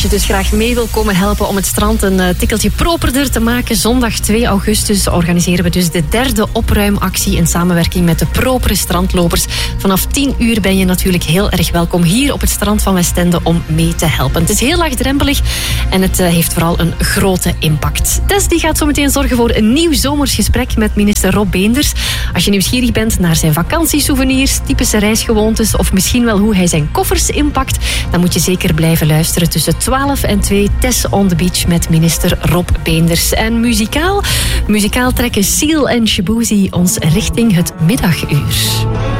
Als je dus graag mee wil komen helpen om het strand een tikkeltje properder te maken, zondag 2 augustus organiseren we dus de 3e opruimactie in samenwerking met de Propere Strandlopers. Vanaf 10 uur ben je natuurlijk heel erg welkom hier op het strand van Westende om mee te helpen. Het is heel laagdrempelig en het heeft vooral een grote impact. Tess die gaat zo meteen zorgen voor een nieuw zomers gesprek met minister Rob Beenders. Als je nieuwsgierig bent naar zijn vakantiesouvenirs, typische reisgewoontes of misschien wel hoe hij zijn koffers inpakt, dan moet je zeker blijven luisteren tussen 12 en 2. Tess on the Beach met minister Rob Beenders. En muzikaal trekken Seal en Shaboozey ons richting het middaguur.